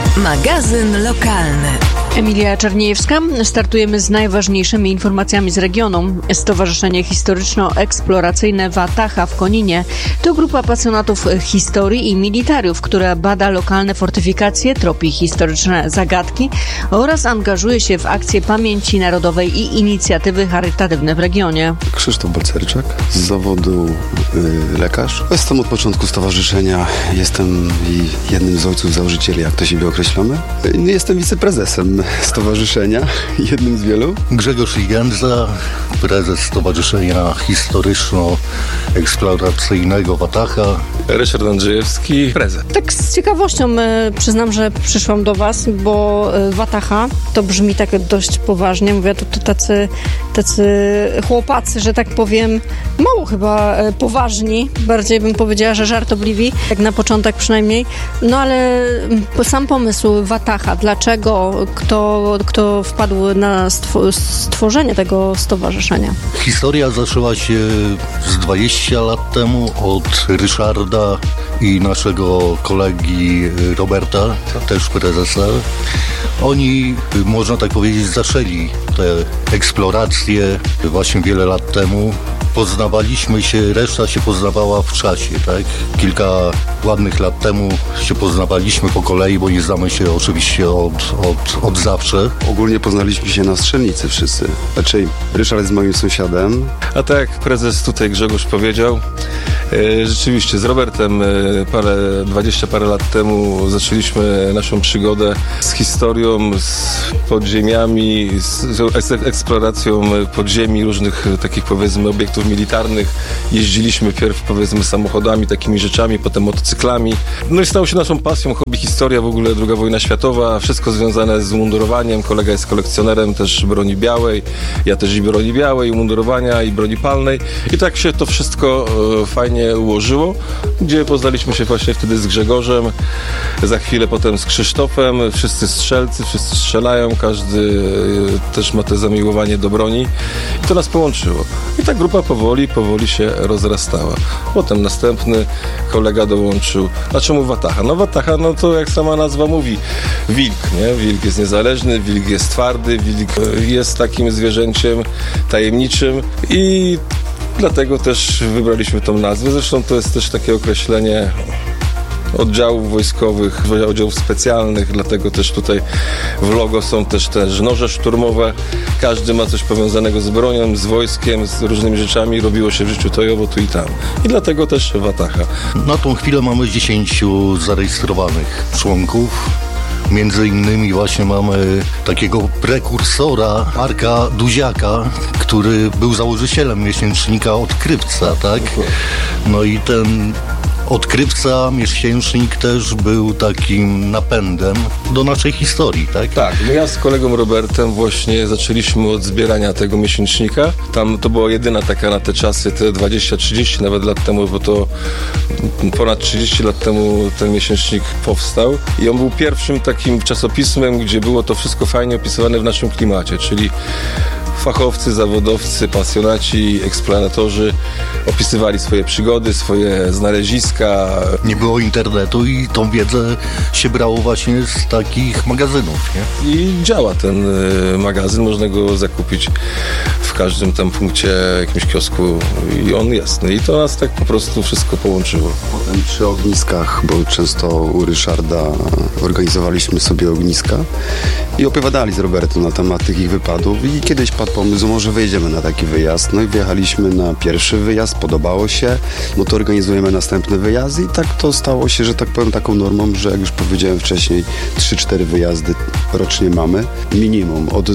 Magazyn lokalny. Emilia Czerniejewska. Startujemy z najważniejszymi informacjami z regionu. Stowarzyszenie Historyczno-Eksploracyjne Wataha w Koninie to grupa pasjonatów historii i militariów, która bada lokalne fortyfikacje, tropi historyczne zagadki oraz angażuje się w akcje pamięci narodowej i inicjatywy charytatywne w regionie. Krzysztof Balcerczak, z zawodu lekarz. Jestem od początku stowarzyszenia, jestem jednym z ojców założycieli, jak to siebie określamy. Jestem wiceprezesem stowarzyszenia, jednym z wielu. Grzegorz Ligenza, prezes Stowarzyszenia Historyczno-Eksploracyjnego Wataha. Ryszard Andrzejewski, prezes. Tak z ciekawością przyznam, że przyszłam do Was, bo Wataha to brzmi tak dość poważnie. Mówię, to tacy chłopacy, że tak powiem, mało chyba poważni. Bardziej bym powiedziała, że żartobliwi, jak na początek przynajmniej. No ale sam pomysł Wataha, dlaczego, kto wpadł na stworzenie tego stowarzyszenia? Historia zaczęła się z 20 lat temu od Ryszarda i naszego kolegi Roberta, też prezesa. Oni, można tak powiedzieć, zaczęli te eksploracje właśnie wiele lat temu. Poznawaliśmy się, reszta się poznawała w czasie, tak? Kilka ładnych lat temu się poznawaliśmy po kolei, bo nie znamy się oczywiście od zawsze. Ogólnie poznaliśmy się na strzelnicy wszyscy. Raczej Ryszard jest moim sąsiadem. A tak jak prezes tutaj Grzegorz powiedział, rzeczywiście z Robertem 20 parę lat temu zaczęliśmy naszą przygodę z historią, z podziemiami, z eksploracją podziemi różnych takich, powiedzmy, obiektów militarnych. Jeździliśmy pierw, powiedzmy, samochodami, takimi rzeczami, potem motocyklami. No i stało się naszą pasją, hobby historia, w ogóle II wojna światowa, wszystko związane z mundurowaniem. Kolega jest kolekcjonerem też broni białej, ja też i broni białej, mundurowania i broni palnej. I tak się to wszystko fajnie ułożyło, gdzie poznaliśmy się właśnie wtedy z Grzegorzem, za chwilę potem z Krzysztofem. Wszyscy strzelcy, wszyscy strzelają, każdy też ma to zamiłowanie do broni. I to nas połączyło. I ta grupa powoli się rozrastała. Potem następny kolega dołączył. A czemu Wataha? No Wataha, no to jak sama nazwa mówi, wilk, nie? Wilk jest niezależny, wilk jest twardy, wilk jest takim zwierzęciem tajemniczym i dlatego też wybraliśmy tą nazwę. Zresztą to jest też takie określenie oddziałów wojskowych, oddziałów specjalnych, dlatego też tutaj w logo są też noże szturmowe. Każdy ma coś powiązanego z bronią, z wojskiem, z różnymi rzeczami. Robiło się w życiu tojowo tu i tam. I dlatego też Wataha. Na tą chwilę mamy 10 zarejestrowanych członków. Między innymi właśnie mamy takiego prekursora Marka Duziaka, który był założycielem miesięcznika Odkrywca, tak? No i ten Odkrywca, miesięcznik też był takim napędem do naszej historii, tak? Tak, no ja z kolegą Robertem właśnie zaczęliśmy od zbierania tego miesięcznika. Tam to była jedyna taka na te czasy, te 20-30 nawet lat temu, bo to ponad 30 lat temu ten miesięcznik powstał i on był pierwszym takim czasopismem, gdzie było to wszystko fajnie opisywane w naszym klimacie, czyli fachowcy, zawodowcy, pasjonaci, eksploratorzy opisywali swoje przygody, swoje znaleziska. Nie było internetu i tą wiedzę się brało właśnie z takich magazynów, nie? I działa ten magazyn, można go zakupić w każdym tam punkcie, jakimś kiosku i on jest. No i to nas tak po prostu wszystko połączyło. Potem przy ogniskach, bo często u Ryszarda organizowaliśmy sobie ogniska i opowiadali z Robertem na temat tych ich wypadów i kiedyś padł pomysł, może wyjedziemy na taki wyjazd. No i wyjechaliśmy na pierwszy wyjazd, podobało się, no to organizujemy następny wyjazd i tak to stało się, że tak powiem, taką normą, że jak już powiedziałem wcześniej, 3-4 wyjazdy rocznie mamy. Minimum od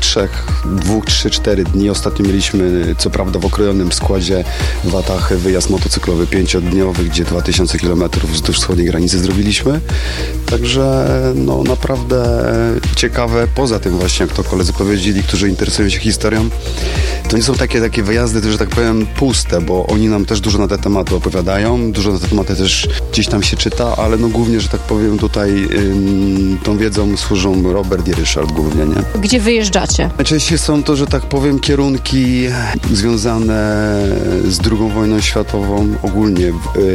2-3-4 dni. Ostatnio mieliśmy, co prawda w okrojonym składzie Watachy, wyjazd motocyklowy 5-dniowy, gdzie 2000 km wzdłuż wschodniej granicy zrobiliśmy. Także no naprawdę ciekawe, poza tym właśnie, jak to koledzy powiedzieli, którzy interesują się się historią, to nie są takie wyjazdy, że tak powiem, puste, bo oni nam też dużo na te tematy opowiadają, dużo na te tematy też gdzieś tam się czyta, ale no głównie, że tak powiem, tutaj tą wiedzą służą Robert i Ryszard głównie, nie? Gdzie wyjeżdżacie? Najczęściej są to, że tak powiem, kierunki związane z II wojną światową, ogólnie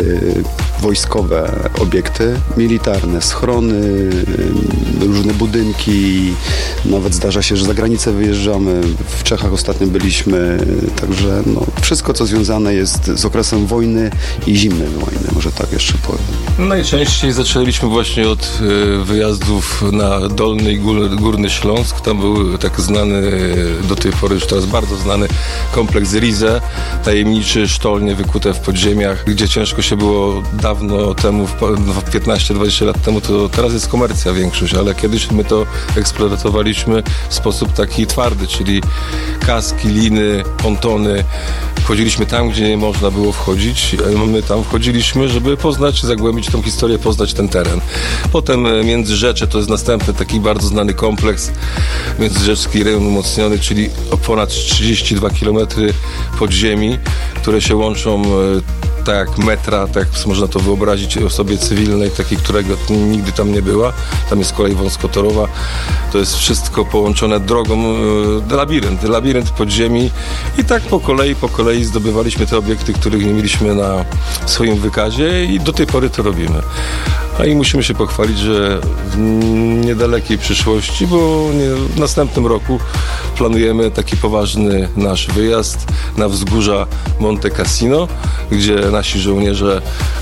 wojskowe obiekty militarne, schrony, różne budynki, nawet zdarza się, że za granicę wyjeżdżamy, w Czechach ostatnio byliśmy, także no, wszystko, co związane jest z okresem wojny i zimnej wojny, może tak jeszcze powiem. Najczęściej zaczęliśmy właśnie od wyjazdów na Dolny i Górny Śląsk. Tam był tak znany, do tej pory już teraz bardzo znany kompleks Rize, tajemniczy, sztolnie wykute w podziemiach, gdzie ciężko się było dawno temu, 15-20 lat temu, to teraz jest komercja większość, ale kiedyś my to eksploatowaliśmy w sposób taki twardy, czyli kaski, liny, pontony. Wchodziliśmy tam, gdzie nie można było wchodzić. My tam wchodziliśmy, żeby poznać, zagłębić tą historię, poznać ten teren. Potem Międzyrzecze to jest następny taki bardzo znany kompleks, Międzyrzecki rejon umocniony, czyli o ponad 32 km podziemi, które się łączą tak jak metra, tak jak można to wyobrazić osobie cywilnej, takiej, którego nigdy tam nie była. Tam jest kolej wąskotorowa. To jest wszystko połączone drogą, labirynt podziemi i tak po kolei zdobywaliśmy te obiekty, których nie mieliśmy na swoim wykazie i do tej pory to robimy. A i musimy się pochwalić, że w niedalekiej przyszłości, bo w następnym roku planujemy taki poważny nasz wyjazd na wzgórza Monte Cassino, gdzie nasi żołnierze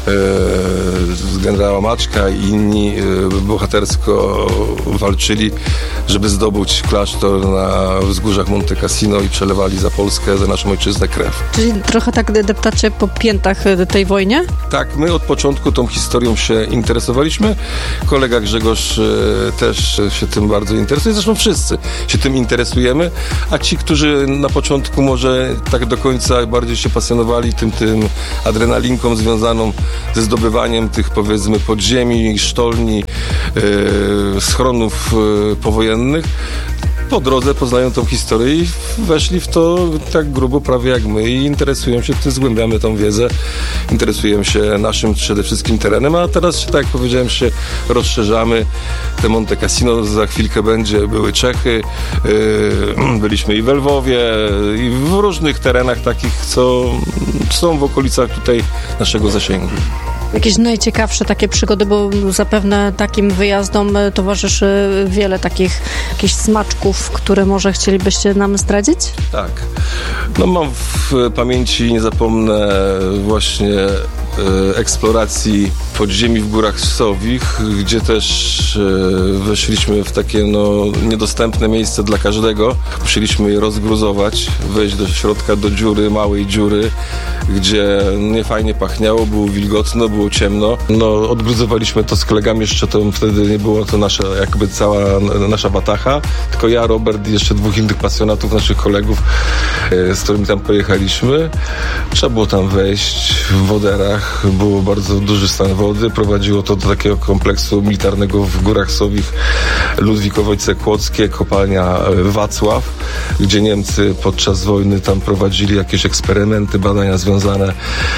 z generała Maczka i inni bohatersko walczyli, żeby zdobyć klasztor na wzgórzach Monte Cassino i przelewali za Polskę, za naszą ojczyznę krew. Czyli trochę tak deptacie po piętach tej wojnie? Tak, my od początku tą historią się interesowaliśmy. Kolega Grzegorz też się tym bardzo interesuje. Zresztą wszyscy się tym interesujemy, a ci, którzy na początku może tak do końca bardziej się pasjonowali tym adrenalinką związaną ze zdobywaniem tych, powiedzmy, podziemi, sztolni, schronów powojennych, po drodze poznają tą historię i weszli w to tak grubo prawie jak my i interesują się tym, zgłębiamy tą wiedzę, interesujemy się naszym przede wszystkim terenem, a teraz, tak jak powiedziałem, się rozszerzamy. Te Monte Cassino za chwilkę były Czechy, byliśmy i w Lwowie, i w różnych terenach takich, co są w okolicach tutaj naszego zasięgu. Jakieś najciekawsze takie przygody, bo zapewne takim wyjazdom towarzyszy wiele takich jakichś smaczków, które może chcielibyście nam zdradzić? Tak. No mam w pamięci, nie zapomnę właśnie eksploracji podziemi w Górach Sowich, gdzie też weszliśmy w takie niedostępne miejsce dla każdego. Musieliśmy je rozgruzować, wejść do środka, do małej dziury, gdzie niefajnie pachniało, było wilgotno, było ciemno. Odgruzowaliśmy to z kolegami, jeszcze to wtedy nie było to cała nasza watacha, tylko ja, Robert i jeszcze dwóch innych pasjonatów, naszych kolegów, z którymi tam pojechaliśmy. Trzeba było tam wejść w woderach, był bardzo duży stan wody, prowadziło to do takiego kompleksu militarnego w Górach Sowich, Ludwikowice-Kłodzkie, kopalnia Wacław, gdzie Niemcy podczas wojny tam prowadzili jakieś eksperymenty, badania związane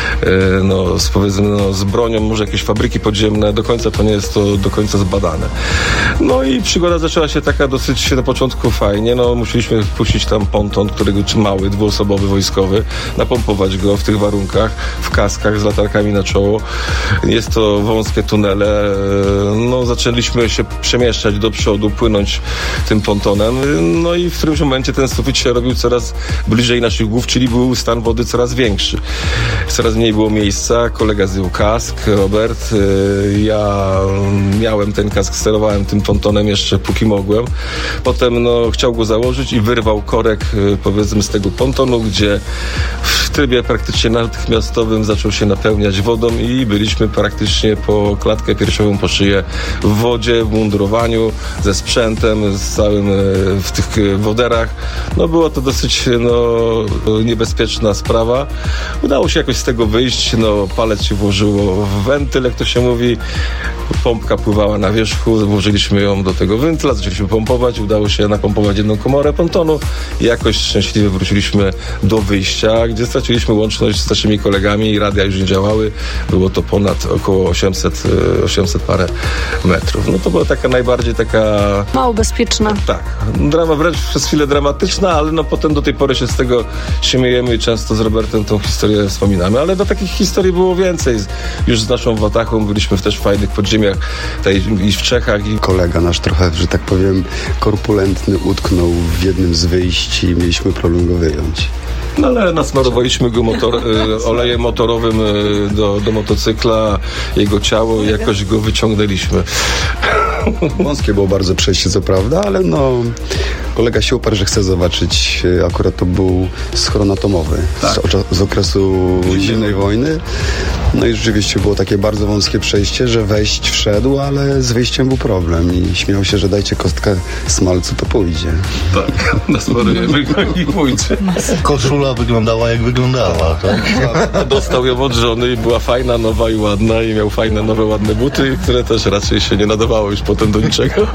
z bronią, może jakieś fabryki podziemne, do końca to nie jest to do końca zbadane. I przygoda zaczęła się taka dosyć na początku fajnie, musieliśmy puścić tam ponton, mały, dwuosobowy, wojskowy, napompować go w tych warunkach, w kaskach z latarkami na czoło. Jest to wąskie tunele, zaczęliśmy się przemieszczać do przodu, płynąć tym pontonem, i w którymś momencie ten sufit się robił coraz bliżej naszych głów, czyli był stan wody coraz większy. Coraz mniej było miejsca, kolega zdjął kask, Robert, ja miałem ten kask, sterowałem tym pontonem jeszcze póki mogłem. Potem chciał go założyć i wyrwał korek, powiedzmy, z tego pontonu, gdzie w trybie praktycznie natychmiastowym zaczął się napełniać wodą i byliśmy praktycznie po klatkę piersiową, po szyję w wodzie, w mundurowaniu, ze sprzętem, z całym w tych woderach. No było to dosyć niebezpieczna sprawa. Udało się jakoś z tego wyjść, palec się włożyło w wentyl, jak to się mówi, pompka pływała na wierzchu, włożyliśmy ją do tego wentyla, zaczęliśmy pompować, udało się napompować jedną komorę pontonu i jakoś szczęśliwie wróciliśmy do wyjścia, gdzie straciliśmy łączność z naszymi kolegami i radia już nie działały. Było to ponad około 800 parę metrów. No to była taka najbardziej mało bezpieczna. Tak. Drama wręcz przez chwilę dramatyczna, ale potem do tej pory się z tego śmiejemy i często z Robertem tą historię wspominamy, ale takich historii było więcej. Już z naszą Watachą byliśmy też w fajnych podziemiach i w Czechach. Kolega nasz trochę, że tak powiem, korpulentny utknął w jednym z wyjść i mieliśmy problem go wyjąć. No ale nasmarowaliśmy go olejem motorowym do motocykla, jego ciało i jakoś go wyciągnęliśmy. Wąskie było bardzo przejście, co prawda, ale kolega się uparł, że chce zobaczyć, akurat to był schron atomowy z okresu zimnej wojny. No i rzeczywiście było takie bardzo wąskie przejście, że wejść wszedł, ale z wyjściem był problem i śmiał się, że dajcie kostkę smalcu, to pójdzie. Tak, nasmarujemy go i pójdzie. Koszula wyglądała jak wyglądała, tak? Dostał ją od żony i była fajna, nowa i ładna i miał fajne, nowe, ładne buty, które też raczej się nie nadawało już potem do niczego.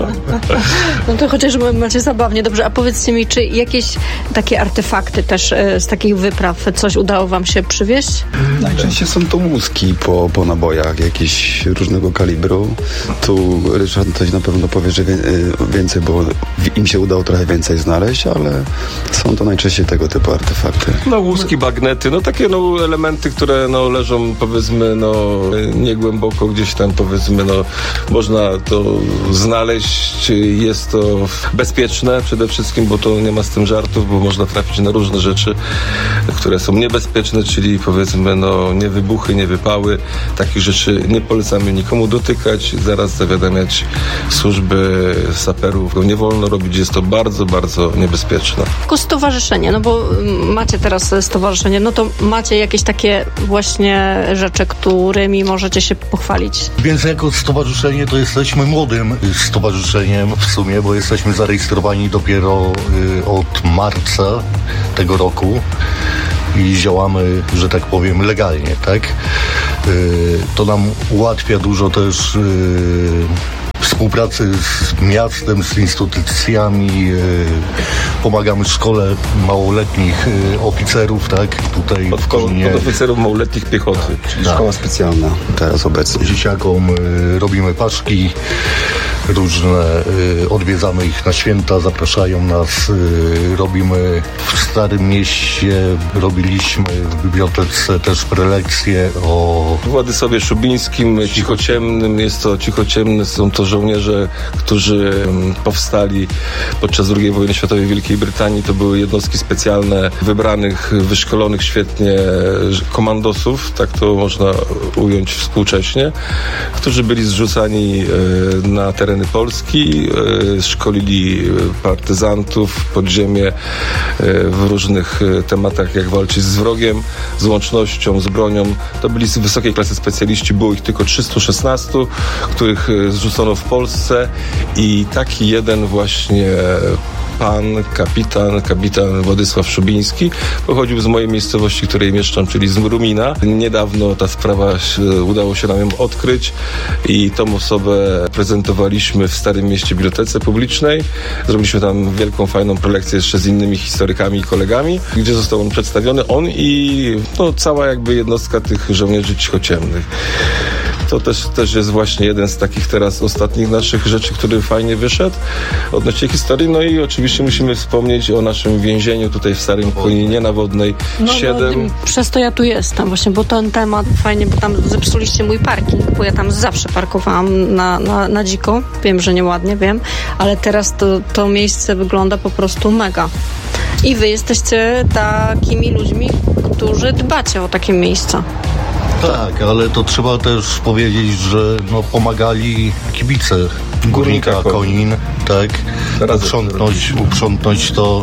No to chociaż macie zabawnie. Dobrze, a powiedzcie mi, czy jakieś takie artefakty też z takich wypraw coś udało wam się przywieźć? Najczęściej są to łuski po nabojach jakieś różnego kalibru. Tu Ryszard coś na pewno powie, że więcej, bo im się udało trochę więcej znaleźć, ale są to najczęściej tego typu artefakty. Łuski, bagnety, takie elementy, które leżą powiedzmy niegłęboko gdzieś tam powiedzmy, można to znaleźć, jest to bezpieczne przede wszystkim, bo to nie ma z tym żartów, bo można trafić na różne rzeczy, które są niebezpieczne, czyli powiedzmy nie wybuchy, nie wypały. Takich rzeczy nie polecamy nikomu dotykać, zaraz zawiadamiać służby saperów. Nie wolno robić, jest to bardzo, bardzo niebezpieczne. Jako stowarzyszenie, bo macie teraz stowarzyszenie, to macie jakieś takie właśnie rzeczy, którymi możecie się pochwalić? Więc jako stowarzyszenie to jesteśmy młodym stowarzyszeniem w sumie, bo jesteśmy zarejestrowani dopiero od marca tego roku i działamy, że tak powiem, legalnie, tak? To nam ułatwia dużo też współpracy z miastem, z instytucjami, pomagamy w szkole małoletnich oficerów, tak? Tutaj oficerów małoletnich piechoty. Czyli szkoła specjalna teraz obecnie. Dzieciakom robimy paczki różne, odwiedzamy ich na święta, zapraszają nas, robimy w Starym Mieście, robiliśmy w bibliotece też prelekcje o Władysławie Szubińskim, Cichociemnym. Są to żołnierze, którzy powstali podczas II wojny światowej w Wielkiej Brytanii. To były jednostki specjalne wybranych, wyszkolonych świetnie komandosów, tak to można ująć współcześnie, którzy byli zrzucani na tereny Polski, szkolili partyzantów, podziemie w różnych tematach, jak walczyć z wrogiem, z łącznością, z bronią. To byli z wysokiej klasy specjaliści, było ich tylko 316, których zrzucono w Polsce i taki jeden właśnie kapitan Władysław Szubiński pochodził z mojej miejscowości, której mieszkam, czyli z Rumina. Niedawno ta sprawa udało się nam ją odkryć i tą osobę prezentowaliśmy w Starym Mieście Bibliotece Publicznej. Zrobiliśmy tam wielką, fajną prelekcję jeszcze z innymi historykami i kolegami, gdzie został on przedstawiony, on i cała jakby jednostka tych żołnierzy cichociemnych. To też jest właśnie jeden z takich teraz ostatnich naszych rzeczy, który fajnie wyszedł odnośnie historii. No i oczywiście musimy wspomnieć o naszym więzieniu tutaj w Starym Koninie na Wodnej 7. Przez to ja tu jestem właśnie, bo ten temat fajnie, bo tam zepsuliście mój parking, bo ja tam zawsze parkowałam na dziko. Wiem, że nieładnie, wiem, ale teraz to miejsce wygląda po prostu mega. I wy jesteście takimi ludźmi, którzy dbacie o takie miejsca. Tak, ale to trzeba też powiedzieć, że pomagali kibice Górnika Konin, tak, uprzątnąć to.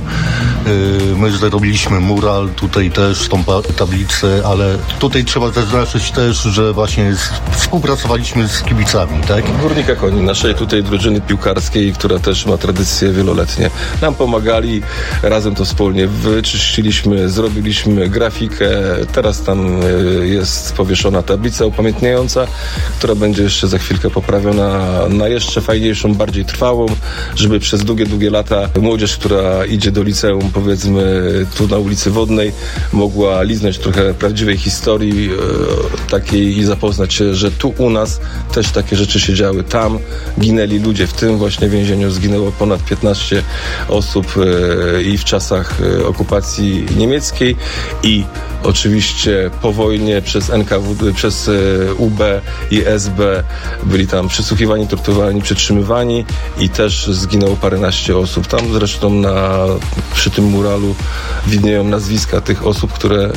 My zrobiliśmy mural, tutaj też tą tablicę, ale tutaj trzeba zaznaczyć też, że właśnie współpracowaliśmy z kibicami, tak? Górnika Konin, naszej tutaj drużyny piłkarskiej, która też ma tradycje wieloletnie. Nam pomagali, razem to wspólnie wyczyściliśmy, zrobiliśmy grafikę, teraz tam jest powieszona tablica upamiętniająca, która będzie jeszcze za chwilkę poprawiona na jeszcze fajniejszą, bardziej trwałą, żeby przez długie lata młodzież, która idzie do liceum, powiedzmy tu na ulicy Wodnej, mogła liznąć trochę prawdziwej historii takiej i zapoznać się, że tu u nas też takie rzeczy się działy. Tam ginęli ludzie, w tym właśnie więzieniu zginęło ponad 15 osób i w czasach okupacji niemieckiej i oczywiście po wojnie przez NKWD, przez UB i SB byli tam przesłuchiwani, torturowani, przetrzymywani i też zginęło paręnaście osób. Tam zresztą przy tym muralu widnieją nazwiska tych osób, które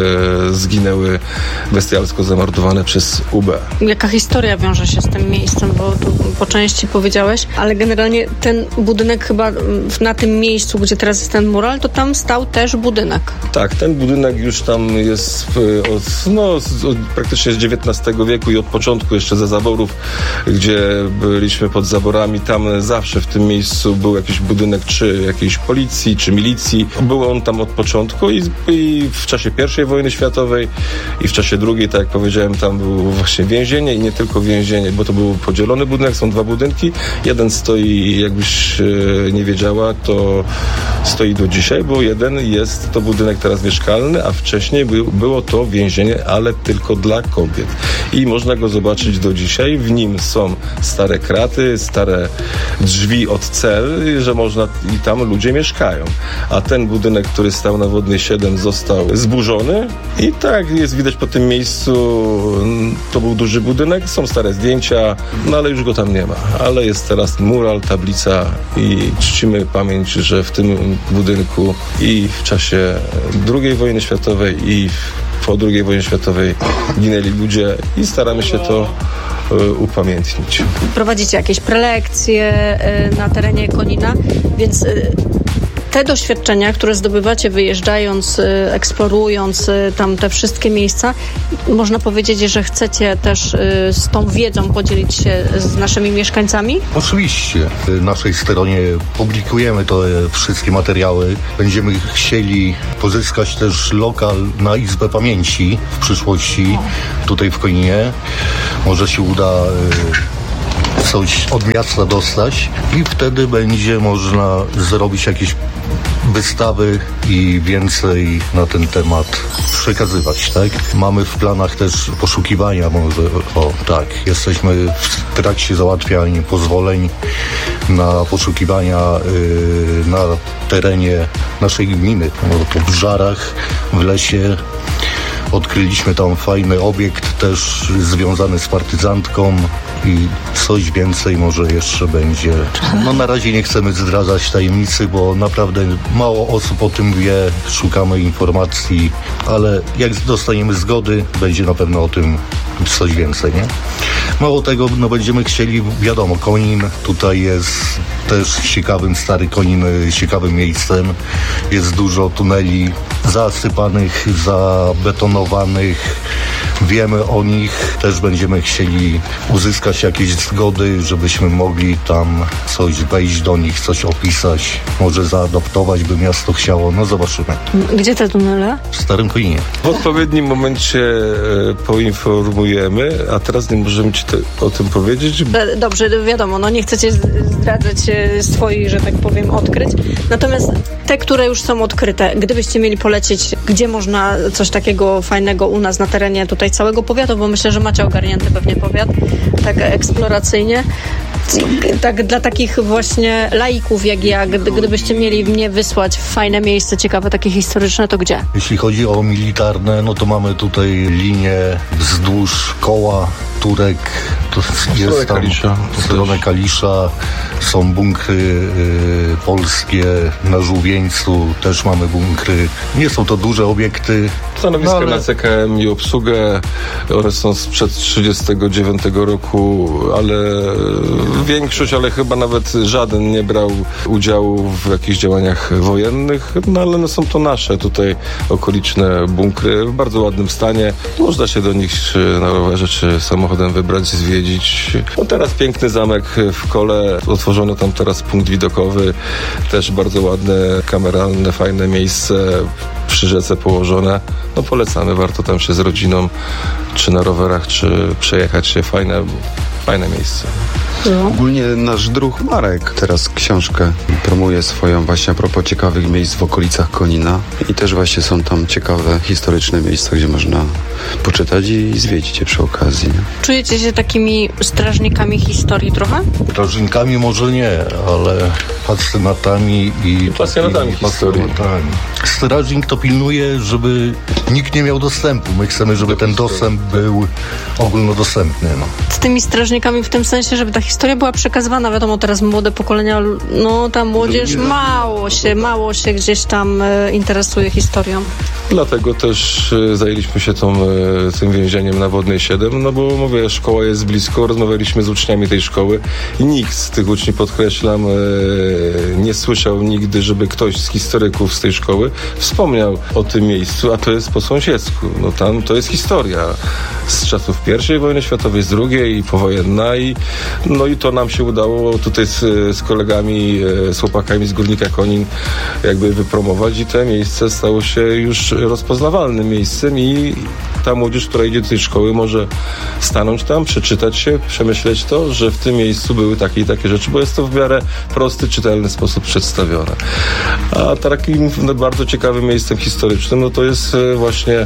zginęły bestialsko zamordowane przez UB. Jaka historia wiąże się z tym miejscem, bo tu po części powiedziałeś, ale generalnie ten budynek chyba na tym miejscu, gdzie teraz jest ten mural, to tam stał też budynek. Tak, ten budynek już tam jest praktycznie z XIX wieku i od początku jeszcze za zaborów, gdzie byliśmy pod zaborami, tam zawsze w tym miejscu był jakiś budynek czy jakiejś policji, czy milicji. Był on tam od początku i w czasie I wojny światowej i w czasie II, tak jak powiedziałem, tam było właśnie więzienie i nie tylko więzienie, bo to był podzielony budynek, są dwa budynki. Jeden stoi, jakbyś nie wiedziała, to stoi do dzisiaj, bo jeden jest to budynek teraz mieszkalny, a wcześniej było to więzienie, ale tylko dla kobiet. I można go zobaczyć do dzisiaj. W nim są stare kraty, stare drzwi od cel, że można i tam ludzie mieszkają. A ten budynek, który stał na Wodnej 7, został zburzony i tak jest widać po tym miejscu, to był duży budynek, są stare zdjęcia, no ale już go tam nie ma. Ale jest teraz mural, tablica i czcimy pamięć, że w tym budynku i w czasie II wojny światowej i po II wojnie światowej ginęli ludzie i staramy się to upamiętnić. Prowadzicie jakieś prelekcje na terenie Konina, więc te doświadczenia, które zdobywacie wyjeżdżając, eksplorując tam te wszystkie miejsca, można powiedzieć, że chcecie też z tą wiedzą podzielić się z naszymi mieszkańcami? Oczywiście. Na naszej stronie publikujemy te wszystkie materiały. Będziemy chcieli pozyskać też lokal na Izbę Pamięci w przyszłości tutaj w Koninie. Może się uda coś od miasta dostać i wtedy będzie można zrobić jakieś wystawy i więcej na ten temat przekazywać, tak? Mamy w planach też poszukiwania, jesteśmy w trakcie załatwiania pozwoleń na poszukiwania na terenie naszej gminy, to w Żarach, w lesie. Odkryliśmy tam fajny obiekt też związany z partyzantką i coś więcej może jeszcze będzie. No na razie nie chcemy zdradzać tajemnicy, bo naprawdę mało osób o tym wie, szukamy informacji, ale jak dostaniemy zgody, będzie na pewno o tym coś więcej, nie? Mało tego, będziemy chcieli, wiadomo, Konin tutaj jest też ciekawym, stary Konin, ciekawym miejscem. Jest dużo tuneli zasypanych, zabetonowanych. Wiemy o nich. Też będziemy chcieli uzyskać jakieś zgody, żebyśmy mogli tam coś wejść do nich, coś opisać. Może zaadoptować by miasto chciało. No zobaczymy. Gdzie te tunele? W Starym Koninie. W odpowiednim momencie poinformujemy, a teraz nie możemy Ci o tym powiedzieć. Dobrze, wiadomo, nie chcecie zdradzać swoich, że tak powiem, odkryć. Natomiast te, które już są odkryte, gdybyście mieli polecieć, gdzie można coś takiego fajnego u nas na terenie tutaj całego powiatu, bo myślę, że macie ogarnięty pewnie powiat, tak eksploracyjnie. Tak dla takich właśnie laików jak ja, gdybyście mieli mnie wysłać w fajne miejsce, ciekawe, takie historyczne, to gdzie? Jeśli chodzi o militarne, no to mamy tutaj linię wzdłuż koła Turek, to jest tam w stronę Kalisza, są bunkry polskie na Żółwieńcu, też mamy bunkry. Nie są to duże obiekty. Stanowiska na CKM i obsługę, one są sprzed 1939 roku, ale większość, ale chyba nawet żaden nie brał udziału w jakichś działaniach wojennych, no ale no, są to nasze tutaj okoliczne bunkry w bardzo ładnym stanie. Można się do nich na rowerze czy samochodem wybrać, zwiedzić. No teraz piękny zamek w Kole, otworzono tam teraz punkt widokowy, też bardzo ładne, kameralne, fajne miejsce, przy rzece położone. No polecamy, warto tam się z rodziną, czy na rowerach, czy przejechać się, fajne miejsce. No. Ogólnie nasz druh Marek teraz książkę promuje swoją właśnie a propos ciekawych miejsc w okolicach Konina i też właśnie są tam ciekawe, historyczne miejsca, gdzie można poczytać i zwiedzić je przy okazji. Nie? Czujecie się takimi strażnikami historii trochę? Strażnikami może nie, ale pasjonatami i pasjonatami historii. Strażnik to pilnuje, żeby nikt nie miał dostępu. My chcemy, żeby ten dostęp był ogólnodostępny. No. Z tymi strażnikami w tym sensie, żeby ta historia była przekazywana. Wiadomo, teraz młode pokolenia, no ta młodzież mało się gdzieś tam interesuje historią. Dlatego też zajęliśmy się tym więzieniem na Wodnej 7, no bo mówię, szkoła jest blisko, rozmawialiśmy z uczniami tej szkoły i nikt z tych uczniów, podkreślam, nie słyszał nigdy, żeby ktoś z historyków z tej szkoły wspomniał o tym miejscu, a to jest po sąsiedzku. No tam to jest historia z czasów I wojny światowej, z II i powojenna i to nam się udało tutaj z kolegami, z chłopakami z Górnika Konin jakby wypromować i to miejsce stało się już rozpoznawalnym miejscem i ta młodzież, która idzie do tej szkoły, może stanąć tam, przeczytać się, przemyśleć to, że w tym miejscu były takie i takie rzeczy, bo jest to w miarę prosty, czytelny sposób przedstawione. A takim bardzo ciekawym miejscem historycznym, no to jest właśnie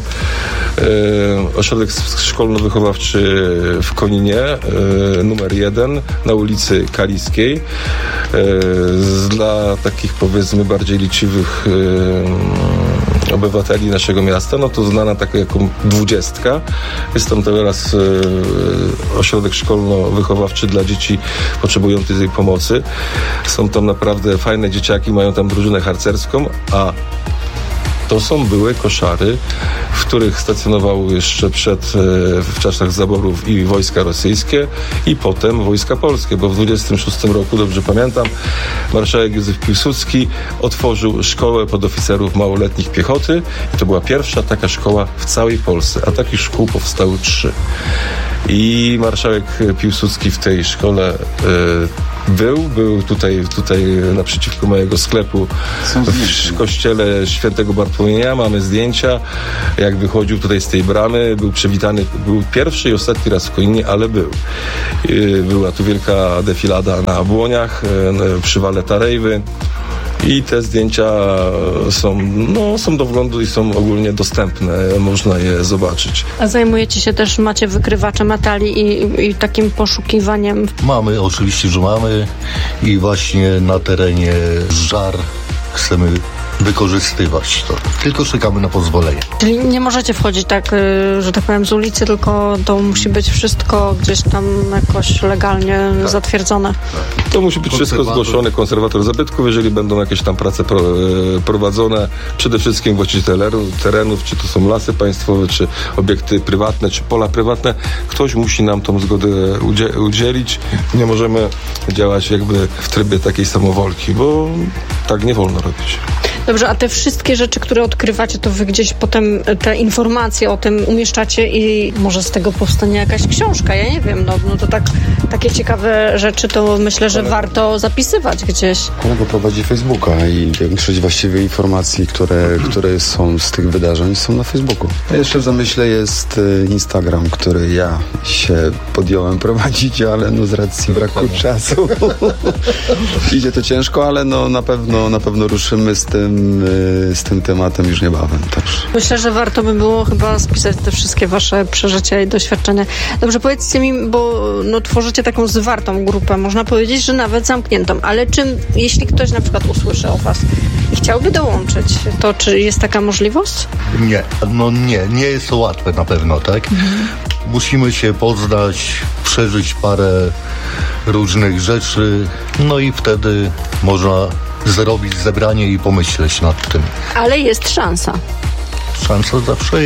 ośrodek szkolno-wychowawczy w Koninie, numer 1 na ulicy Kaliskiej. Dla takich, powiedzmy, bardziej liciwych obywateli naszego miasta, no to znana taka jako 20. Jest tam teraz ośrodek szkolno-wychowawczy dla dzieci potrzebujących tej pomocy. Są tam naprawdę fajne dzieciaki, mają tam drużynę harcerską, a to są były koszary, w których stacjonowały jeszcze w czasach zaborów i wojska rosyjskie i potem wojska polskie, bo w 26 roku, dobrze pamiętam, marszałek Józef Piłsudski otworzył szkołę podoficerów małoletnich piechoty i to była pierwsza taka szkoła w całej Polsce, a takich szkół powstały 3. I marszałek Piłsudski w tej szkole był tutaj naprzeciwko mojego sklepu w kościele świętego Bartłomieja. Mamy zdjęcia, jak wychodził tutaj z tej bramy, był przywitany, był pierwszy i ostatni raz w Koninie, ale był. Była tu wielka defilada na błoniach, przy wale Tarejwy. I te zdjęcia są do wglądu i są ogólnie dostępne. Można je zobaczyć. A zajmujecie się też, macie wykrywacze metali i takim poszukiwaniem? Mamy, oczywiście, że mamy. I właśnie na terenie Żar chcemy wykorzystywać to. Tylko czekamy na pozwolenie. Czyli nie możecie wchodzić tak, że tak powiem, z ulicy, tylko to musi być wszystko gdzieś tam jakoś legalnie zatwierdzone. To musi być wszystko zgłoszone, konserwator zabytków, jeżeli będą jakieś tam prace prowadzone, przede wszystkim właściciel terenów, czy to są lasy państwowe, czy obiekty prywatne, czy pola prywatne, ktoś musi nam tą zgodę udzielić. Nie możemy działać jakby w trybie takiej samowolki, bo tak nie wolno robić. Dobrze, a te wszystkie rzeczy, które odkrywacie, to wy gdzieś potem te informacje o tym umieszczacie i może z tego powstanie jakaś książka, ja nie wiem, no to takie ciekawe rzeczy to myślę, że warto zapisywać gdzieś. Kolega prowadzi Facebooka i większość właściwie informacji, które są z tych wydarzeń, są na Facebooku. A jeszcze w zamyśle jest Instagram, który ja się podjąłem prowadzić, ale z racji braku czasu idzie to ciężko, ale na pewno ruszymy z tym tematem już niebawem też. Myślę, że warto by było chyba spisać te wszystkie wasze przeżycia i doświadczenia. Dobrze, powiedzcie mi, bo tworzycie taką zwartą grupę, można powiedzieć, że nawet zamkniętą, ale jeśli ktoś na przykład usłyszy o was i chciałby dołączyć, to czy jest taka możliwość? Nie jest to łatwe na pewno, tak? Musimy się poznać, przeżyć parę różnych rzeczy, i wtedy można zrobić zebranie i pomyśleć nad tym. Ale jest szansa. Szansa zawsze jest.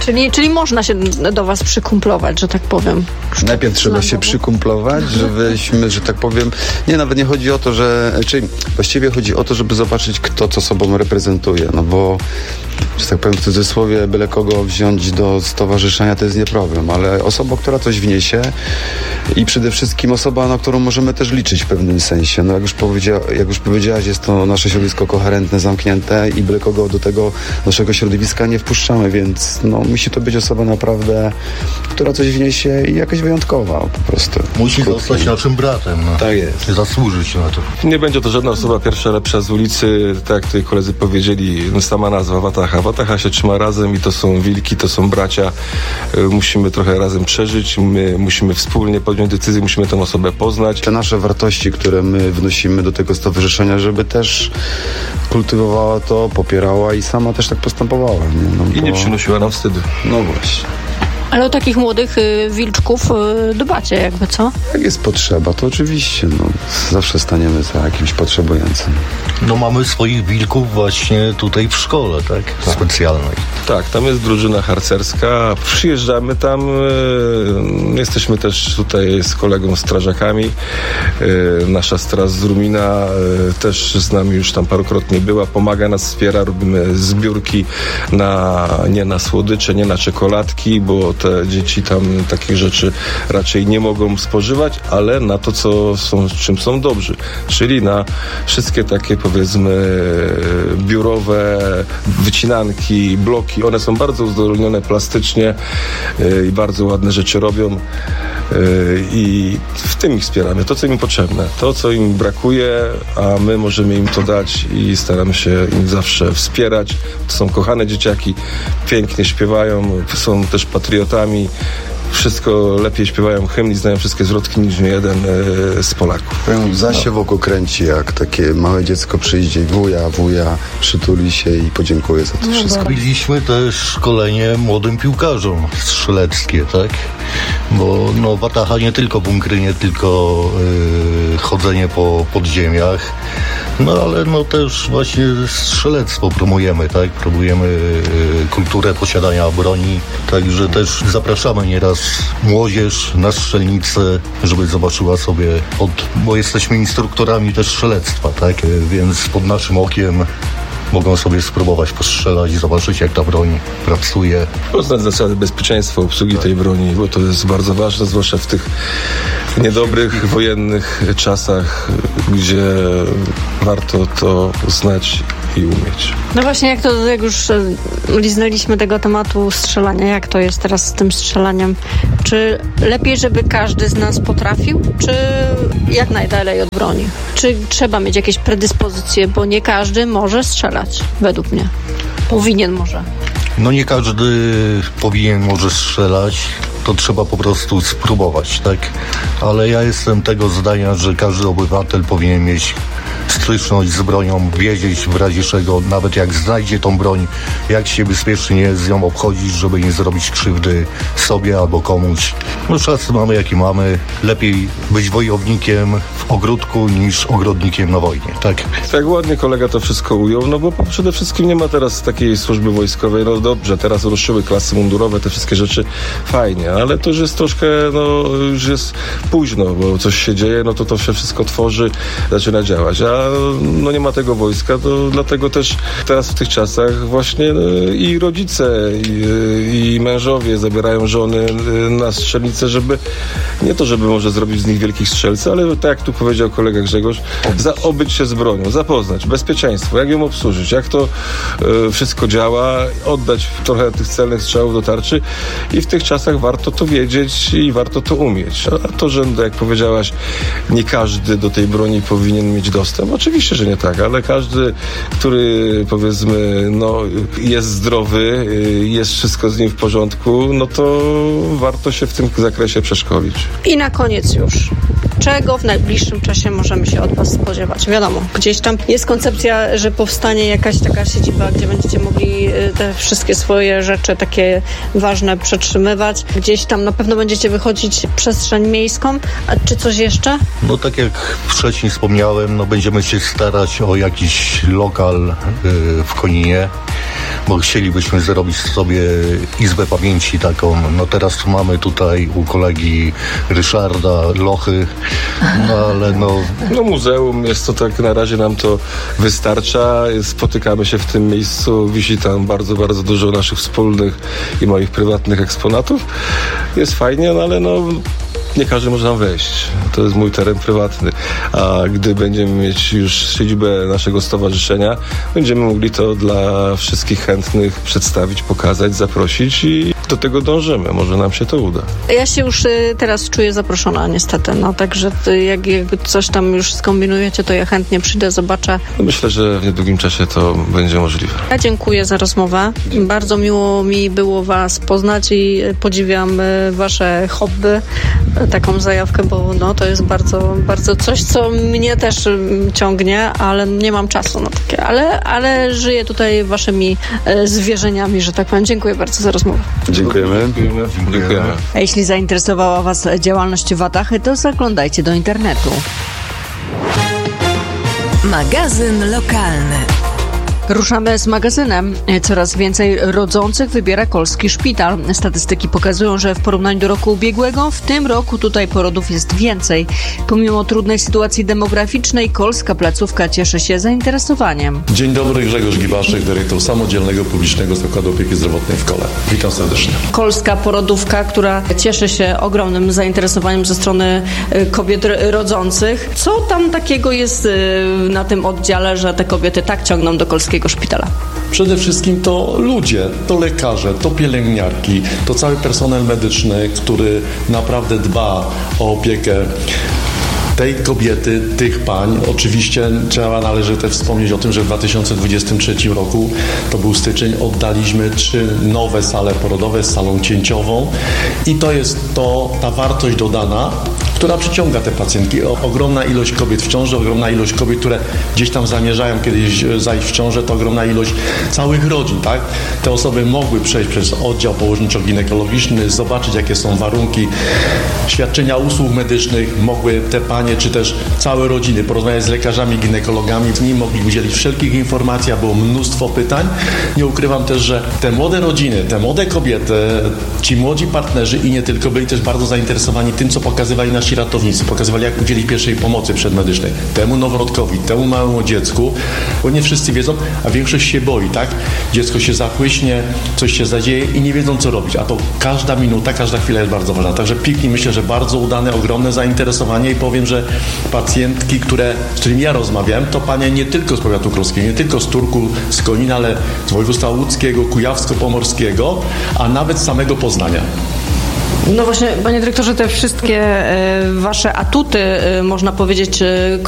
Czyli można się do was przykumplować, że tak powiem. Najpierw trzeba się przykumplować, że tak powiem, nawet nie chodzi o to, czyli właściwie chodzi o to, żeby zobaczyć, kto co sobą reprezentuje, no bo, że tak powiem w cudzysłowie, byle kogo wziąć do stowarzyszenia to jest nie problem, ale osoba, która coś wniesie i przede wszystkim osoba, na którą możemy też liczyć w pewnym sensie. No jak już powiedziałaś, jest to nasze środowisko koherentne, zamknięte i byle kogo do tego naszego środowiska nie wpuszczamy, więc musi to być osoba naprawdę, która coś wniesie i jakaś wyjątkowa po prostu. Musi zostać naszym bratem. No. Tak jest. Zasłużyć na to. Nie będzie to żadna osoba pierwsza, lepsza z ulicy, tak jak tutaj koledzy powiedzieli, sama nazwa Wataha. Wataha się trzyma razem i to są wilki, to są bracia. Musimy trochę razem przeżyć, my musimy wspólnie podjąć decyzję, musimy tę osobę poznać. Te nasze wartości, które my wnosimy do tego stowarzyszenia, żeby też kultywowała to, popierała i sama też tak postępowała. I nie przynosiła nam wstydu. No właśnie. Ale o takich młodych wilczków dbacie jakby, co? Jak jest potrzeba, to oczywiście, zawsze staniemy za jakimś potrzebującym. Mamy swoich wilków właśnie tutaj w szkole, tak? Specjalnej. Tak, tam jest drużyna harcerska, przyjeżdżamy tam, jesteśmy też tutaj z kolegą strażakami, nasza straż z Rumina też z nami już tam parokrotnie była, pomaga nas, wspiera, robimy zbiórki nie na słodycze, nie na czekoladki, bo te dzieci tam takich rzeczy raczej nie mogą spożywać, ale na to, czym są dobrzy, czyli na wszystkie takie, powiedzmy, biurowe wycinanki, bloki. One są bardzo uzdolnione plastycznie i bardzo ładne rzeczy robią i w tym ich wspieramy. To, co im potrzebne, to, co im brakuje, a my możemy im to dać i staramy się im zawsze wspierać. To są kochane dzieciaki, pięknie śpiewają, są też patriotami. Wszystko lepiej śpiewają hymn i znają wszystkie zwrotki niż jeden z Polaków. Zaś się wokół kręci, jak takie małe dziecko przyjdzie, wuja, przytuli się i podziękuję za to wszystko. Robiliśmy też szkolenie młodym piłkarzom strzeleckie, tak? Bo Wataha nie tylko bunkry, nie tylko chodzenie po podziemiach, ale też właśnie strzelectwo promujemy, tak? Promujemy kulturę posiadania broni, także też zapraszamy nieraz młodzież na strzelnicę, żeby zobaczyła sobie, bo jesteśmy instruktorami też strzelectwa, tak? Więc pod naszym okiem mogą sobie spróbować postrzelać i zobaczyć, jak ta broń pracuje. Poznać zasady bezpieczeństwa obsługi tej broni, bo to jest bardzo ważne, zwłaszcza w tych niedobrych, wojennych czasach, gdzie warto to znać i umieć. No właśnie, jak już liznęliśmy tego tematu strzelania, jak to jest teraz z tym strzelaniem? Czy lepiej, żeby każdy z nas potrafił, czy jak najdalej od broni? Czy trzeba mieć jakieś predyspozycje, bo nie każdy może strzelać, według mnie. Powinien może. Nie każdy może strzelać. To trzeba po prostu spróbować, tak? Ale ja jestem tego zdania, że każdy obywatel powinien mieć styczność z bronią, wiedzieć w razie czego, nawet jak znajdzie tą broń, jak się bezpiecznie z nią obchodzić, żeby nie zrobić krzywdy sobie albo komuś. Czasy mamy jakie mamy. Lepiej być wojownikiem w ogródku niż ogrodnikiem na wojnie, tak? Tak ładnie kolega to wszystko ujął, bo przede wszystkim nie ma teraz takiej służby wojskowej. Dobrze, teraz ruszyły klasy mundurowe, te wszystkie rzeczy fajnie, ale to już jest troszkę, już jest późno, bo coś się dzieje, to się wszystko tworzy, zaczyna działać, a nie ma tego wojska, to dlatego też teraz w tych czasach właśnie i rodzice i mężowie zabierają żony na strzelnicę, żeby może zrobić z nich wielkich strzelcy, ale tak jak tu powiedział kolega Grzegorz, obyć się z bronią, zapoznać bezpieczeństwo, jak ją obsłużyć, jak to wszystko działa, oddać trochę tych celnych strzałów do tarczy i w tych czasach warto to wiedzieć i warto to umieć. A to, że jak powiedziałaś, nie każdy do tej broni powinien mieć dostęp, oczywiście, że nie tak, ale każdy, który powiedzmy, jest zdrowy, jest wszystko z nim w porządku, to warto się w tym zakresie przeszkolić. I na koniec już. czego w najbliższym czasie możemy się od was spodziewać? Wiadomo, gdzieś tam jest koncepcja, że powstanie jakaś taka siedziba, gdzie będziecie mogli te wszystkie swoje rzeczy takie ważne przetrzymywać. Gdzieś tam na pewno będziecie wychodzić w przestrzeń miejską. A czy coś jeszcze? No tak jak wcześniej wspomniałem, będziemy się starać o jakiś lokal w Koninie, bo chcielibyśmy zrobić sobie izbę pamięci taką. Teraz mamy tutaj u kolegi Ryszarda lochy, ale muzeum jest to tak, na razie nam to wystarcza. Spotykamy się w tym miejscu, wisi tam bardzo, bardzo dużo naszych wspólnych i moich prywatnych eksponatów. Jest fajnie, ale nie każdy może tam wejść. To jest mój teren prywatny. A gdy będziemy mieć już siedzibę naszego stowarzyszenia, będziemy mogli to dla wszystkich chętnych przedstawić, pokazać, zaprosić i do tego dążymy. Może nam się to uda. Ja się już teraz czuję zaproszona niestety. Także jakby coś tam już skombinujecie, to ja chętnie przyjdę, zobaczę. Myślę, że w niedługim czasie to będzie możliwe. Ja dziękuję za rozmowę. Bardzo miło mi było was poznać i podziwiam wasze hobby. Taką zajawkę, bo to jest bardzo, bardzo coś, co mnie też ciągnie, ale nie mam czasu na takie. Ale żyję tutaj waszymi zwierzeniami, że tak powiem. Dziękuję bardzo za rozmowę. Dziękujemy. Dziękujemy. A jeśli zainteresowała was działalność Watachy, to zaglądajcie do internetu. Magazyn lokalny. Ruszamy z magazynem. Coraz więcej rodzących wybiera Kolski Szpital. Statystyki pokazują, że w porównaniu do roku ubiegłego, w tym roku tutaj porodów jest więcej. Pomimo trudnej sytuacji demograficznej, kolska placówka cieszy się zainteresowaniem. Dzień dobry, Grzegorz Gibaszek, dyrektor Samodzielnego Publicznego Zakładu Opieki Zdrowotnej w Kole. Witam serdecznie. Kolska porodówka, która cieszy się ogromnym zainteresowaniem ze strony kobiet rodzących. Co tam takiego jest na tym oddziale, że te kobiety tak ciągną do Kolskiego Szpitala? Przede wszystkim to ludzie, to lekarze, to pielęgniarki, to cały personel medyczny, który naprawdę dba o opiekę tej kobiety, tych pań. Oczywiście należy też wspomnieć o tym, że w 2023 roku, to był styczeń, oddaliśmy 3 nowe sale porodowe z salą cięciową i to jest ta wartość dodana, która przyciąga te pacjentki. Ogromna ilość kobiet w ciąży, ogromna ilość kobiet, które gdzieś tam zamierzają kiedyś zajść w ciążę, to ogromna ilość całych rodzin, tak? Te osoby mogły przejść przez oddział położniczo-ginekologiczny, zobaczyć, jakie są warunki świadczenia usług medycznych, mogły te panie, czy też całe rodziny porozmawiać z lekarzami, ginekologami, z nimi mogli udzielić wszelkich informacji, a było mnóstwo pytań. Nie ukrywam też, że te młode rodziny, te młode kobiety, ci młodzi partnerzy i nie tylko, byli też bardzo zainteresowani tym, co pokazywali nasi ratownicy, pokazywali, jak udzielić pierwszej pomocy przedmedycznej temu noworodkowi, temu małemu dziecku, bo nie wszyscy wiedzą, a większość się boi, tak? Dziecko się zachłyśnie, coś się zadzieje i nie wiedzą, co robić, a to każda minuta, każda chwila jest bardzo ważna. Także piknik, myślę, że bardzo udane, ogromne zainteresowanie i powiem, że pacjentki, z którymi ja rozmawiałem, to panie nie tylko z powiatu krowskiego, nie tylko z Turku, z Konina, ale z województwa łódzkiego, kujawsko-pomorskiego, a nawet z samego Poznania. No właśnie, panie dyrektorze, te wszystkie wasze atuty, można powiedzieć,